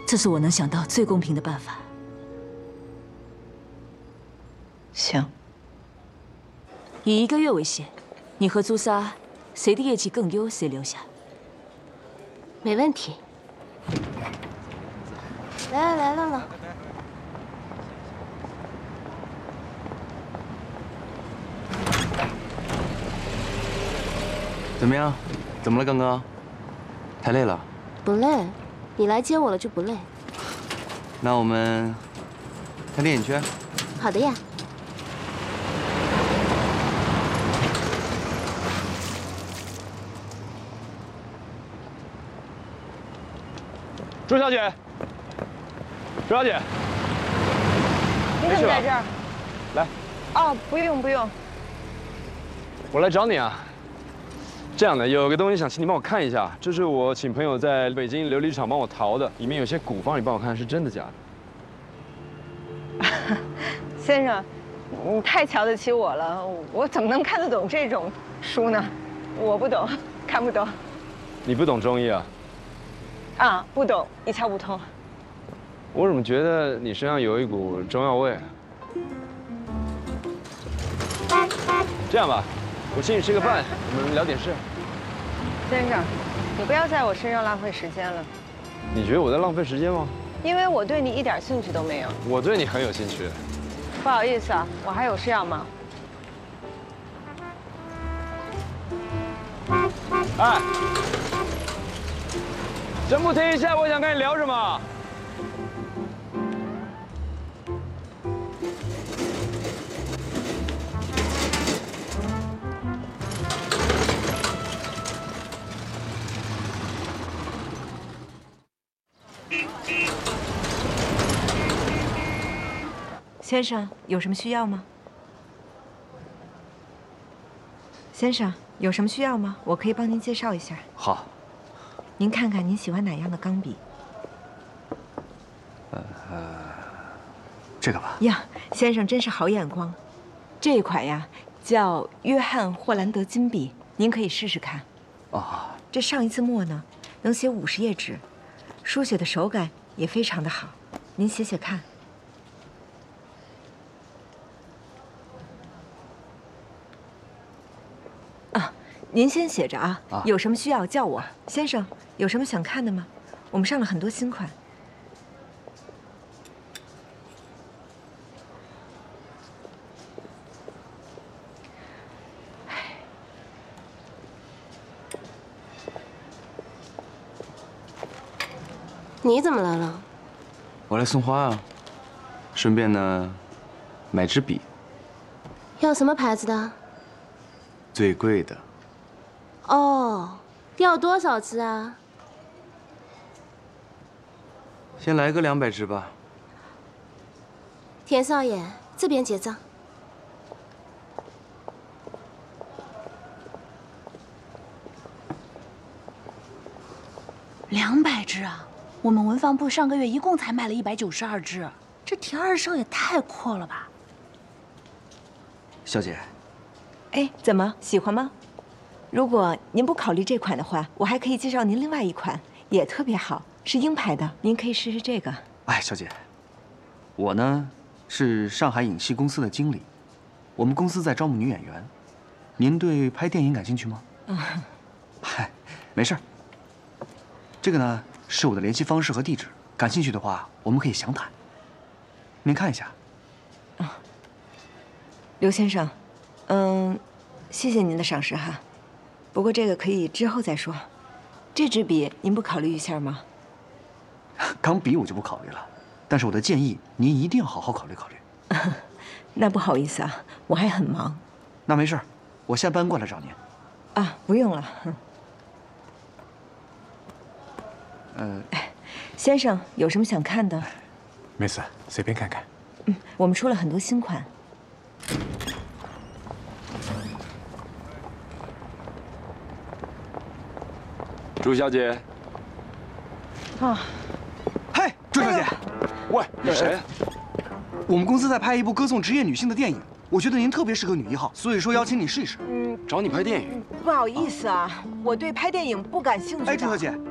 这是我能想到最公平的办法。 行， 以1个月为限，你和朱砂谁的业绩更优，谁留下。 没问题。来了。 怎么样？怎么了，刚刚？太累了？ 不累，你来接我了就不累。 那我们看电影去。 好的呀。 朱小姐，朱小姐， 你怎么在这儿？ 来。 哦，不用。 我来找你啊。这样的，有个东西想请你帮我看一下，这是我请朋友在北京琉璃厂帮我淘的，里面有些古方，你帮我看是真的假的？ 先生，你太瞧得起我了，我怎么能看得懂这种书呢？我不懂，看不懂。 你不懂中医啊？ 啊，不懂，一窍不通。 我怎么觉得你身上有一股中药味？这样吧，我请你吃个饭，我们聊点事。 先生，你不要在我身上浪费时间了。 你觉得我在浪费时间吗？ 因为我对你一点兴趣都没有。 我对你很有兴趣。 不好意思啊，我还有事要忙。 哎，真不听一下，我想跟你聊什么？ 先生，有什么需要吗？先生，有什么需要吗？我可以帮您介绍一下。 好。 您看看您喜欢哪样的钢笔？ 这个吧。 呀，先生真是好眼光。这一款呀，叫约翰霍兰德金笔，您可以试试看。 啊。 这上一次墨呢，能写50页纸，书写的手感也非常的好。您写写看。您先写着啊，有什么需要叫我。先生，有什么想看的吗？我们上了很多新款。 你怎么来了？ 我来送花啊，顺便呢，买支笔。 要什么牌子的？ 最贵的。 哦，要多少支啊？ 先来个200支吧。 田少爷，这边结账。 200支啊！我们文房部上个月一共才卖了192支，这田二少也太阔了吧！ 小姐， 哎，怎么喜欢吗？如果您不考虑这款的话，我还可以介绍您另外一款，也特别好，是英牌的，您可以试试这个。 哎，小姐，我呢是上海影戏公司的经理，我们公司在招募女演员，您对拍电影感兴趣吗？嗨，没事儿。这个呢是我的联系方式和地址，感兴趣的话我们可以详谈。您看一下。 刘先生，谢谢您的赏识哈。不过这个可以之后再说。这支笔您不考虑一下吗？ 钢笔我就不考虑了，但是我的建议您一定要好好考虑考虑。 那不好意思啊，我还很忙。 那没事，我下班过来找您。 啊，不用了。先生有什么想看的？ 没事，随便看看。 我们出了很多新款。 朱小姐。 啊。 嘿，朱小姐。 喂，你谁？ 我们公司在拍一部歌颂职业女性的电影，我觉得您特别适合女1号，所以说邀请你试一试。 找你拍电影？ 不好意思啊，我对拍电影不感兴趣。 哎，朱小姐，